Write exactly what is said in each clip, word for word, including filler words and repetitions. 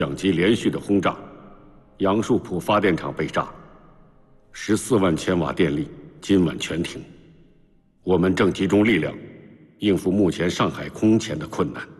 两机连续的轰炸，杨树浦发电厂被炸，十四万千瓦电力今晚全停。我们正集中力量，应付目前上海空前的困难。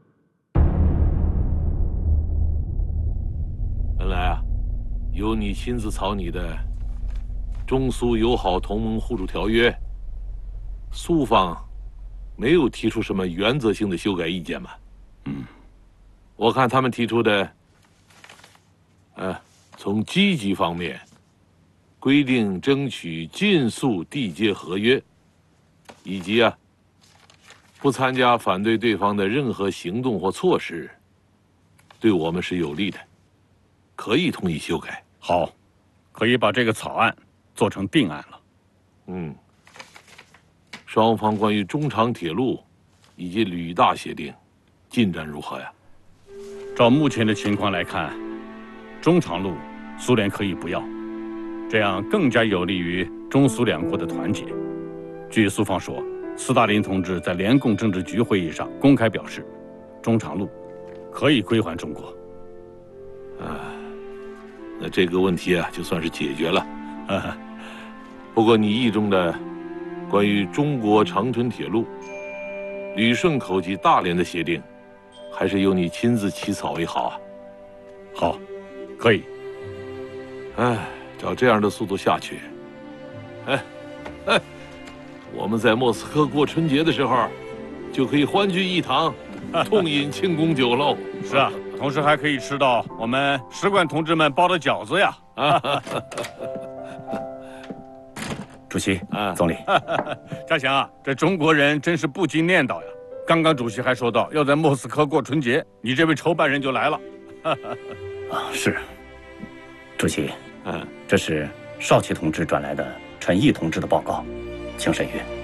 本来啊，由你亲自草拟的中苏友好同盟互助条约，苏方没有提出什么原则性的修改意见嘛？ 嗯， 我看他们提出的，呃，从积极方面规定争取尽速缔结合约，以及啊，不参加反对对方的任何行动或措施，对我们是有利的，可以同意修改。 好，可以把这个草案做成定案了。 嗯，双方关于中长铁路以及旅大协定进展如何呀？ 照目前的情况来看，中长路苏联可以不要，这样更加有利于中苏两国的团结。据苏方说，斯大林同志在联共政治局会议上公开表示，中长路可以归还中国。 啊，那这个问题啊，就算是解决了。啊，不过你意中的关于中国长春铁路、旅顺口及大连的协定，还是由你亲自起草为好啊。 好，可以。 哎，照这样的速度下去，哎，哎，我们在莫斯科过春节的时候，就可以欢聚一堂，痛饮庆功酒喽。 是啊，同时还可以吃到我们使馆同志们包的饺子呀。啊， 主席，总理， 嘉祥啊，这中国人真是不经念叨呀。刚刚主席还说到要在莫斯科过春节，你这位筹办人就来了。 啊，是。主席， 嗯， 这是少奇同志转来的陈毅同志的报告，请审阅。